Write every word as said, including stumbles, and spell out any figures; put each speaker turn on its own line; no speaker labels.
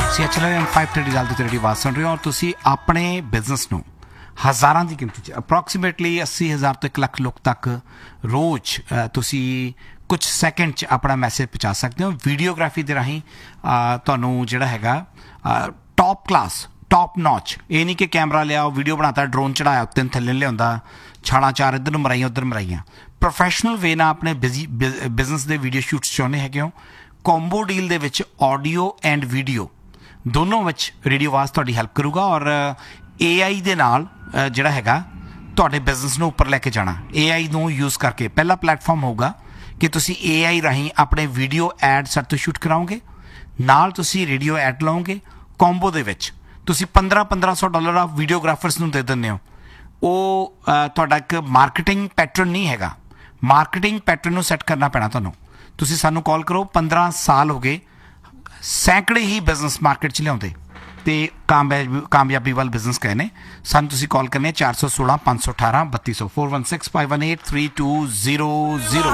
ਸੀ H L five thirty डाल तो radio आवाज़ सुन रहे हो और तुसी अपने बिजनेस ਨੂੰ ਹਜ਼ਾਰਾਂ ਦੀ ਗਿਣਤੀ 'ਚ ਅਪਰੋਕਸੀਮੇਟਲੀ अस्सी हज़ार ਤੋਂ ਇੱਕ ਲੱਖ ਲੋਕ ਤੱਕ ਰੋਜ਼ ਤੁਸੀਂ ਕੁਝ ਸੈਕਿੰਡ 'ਚ ਆਪਣਾ ਮੈਸੇਜ ਪਹੁੰਚਾ ਸਕਦੇ ਹੋ ਵੀਡੀਓਗ੍ਰਾਫੀ ਦੇ ਰਾਹੀਂ ਤੁਹਾਨੂੰ ਜਿਹੜਾ ਹੈਗਾ ਟੌਪ ਕਲਾਸ ਟੌਪ ਨੌਚ ਇਹ ਨਹੀਂ ਕਿ ਕੈਮਰਾ ਲਿਆਓ ਵੀਡੀਓ ਬਣਾਤਾ ਡਰੋਨ ਚੜਾਇਆ ਉੱਤੇ ਥੱਲੇ ਲਿਆਉਂਦਾ ਛਾਲਾਂ ਚਾਰ ਇੱਧਰ ਨੂੰ ਮਰਾਈਆਂ ਉੱਧਰ ਮਰਾਈਆਂ ਪ੍ਰੋਫੈਸ਼ਨਲ ਵੇ ਨਾਲ ਆਪਣੇ ਬਿਜ਼ੀ ਬਿਜ਼ਨਸ ਦੇ ਵੀਡੀਓ ਸ਼ੂਟਸ ਚਾਹੁੰਦੇ ਹੈਗੇ ਹੋ ਕੋਂਬੋ ਡੀਲ ਦੇ ਵਿੱਚ ਆਡੀਓ ਐਂਡ ਵੀਡੀਓ ਦੋਨੋਂ ਵਿੱਚ ਰੇਡੀਓ ਆਵਾਜ਼ ਤੁਹਾਡੀ ਹੈਲਪ ਕਰੂਗਾ ਔਰ ਏ ਆਈ ਦੇ ਨਾਲ ਜਿਹੜਾ ਹੈਗਾ ਤੁਹਾਡੇ ਬਿਜ਼ਨਸ ਨੂੰ ਉੱਪਰ ਲੈ ਕੇ ਜਾਣਾ ਏ ਆਈ ਨੂੰ ਯੂਜ਼ ਕਰਕੇ ਪਹਿਲਾ ਪਲੈਟਫਾਰਮ ਹੋਊਗਾ ਕਿ ਤੁਸੀਂ ਏ ਆਈ ਰਾਹੀਂ ਆਪਣੇ ਵੀਡੀਓ ਐਡ ਸਾਡੇ ਤੋਂ ਸ਼ੂਟ ਕਰਾਓਗੇ ਨਾਲ ਤੁਸੀਂ ਰੇਡੀਓ ਐਡ ਲਾਓਗੇ ਕੋਂਬੋ ਦੇ ਵਿੱਚ ਤੁਸੀਂ ਪੰਦਰਾਂ ਪੰਦਰਾਂ ਸੌ ਡਾਲਰ ਆ ਵੀਡੀਓਗ੍ਰਾਫਰਸ ਨੂੰ ਦੇ ਦਿੰਦੇ ਹੋ ਉਹ ਤੁਹਾਡਾ ਇੱਕ ਮਾਰਕੀਟਿੰਗ ਪੈਟਰਨ ਨਹੀਂ ਹੈਗਾ ਮਾਰਕੀਟਿੰਗ ਪੈਟਰਨ ਨੂੰ ਸੈੱਟ ਕਰਨਾ ਪੈਣਾ ਤੁਹਾਨੂੰ ਤੁਸੀਂ ਸਾਨੂੰ ਕਾਲ ਕਰੋ ਪੰਦਰਾਂ ਸਾਲ ਹੋ ਗਏ ਸੈਂਕੜੇ ਹੀ ਬਿਜ਼ਨਸ ਮਾਰਕੀਟ 'ਚ ਲਿਆਉਂਦੇ ਅਤੇ ਕਾਮਯਾਬੀ ਕਾਮਯਾਬੀ ਵੱਲ ਬਿਜ਼ਨਸ ਗਏ ਨੇ ਸਾਨੂੰ ਤੁਸੀਂ ਕਾਲ ਕਰਨੀ ਚਾਰ ਸੌ ਸੋਲਾਂ ਪੰਜ ਸੌ ਅਠਾਰਾਂ ਬੱਤੀ ਸੌ four one six five one eight three two zero zero